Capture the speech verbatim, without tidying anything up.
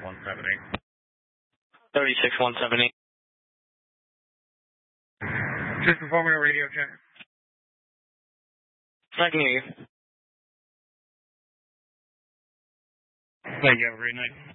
one seven eight. thirty-six one seven eight. Just performing a radio check. I can hear you. Thank you. Have a great night.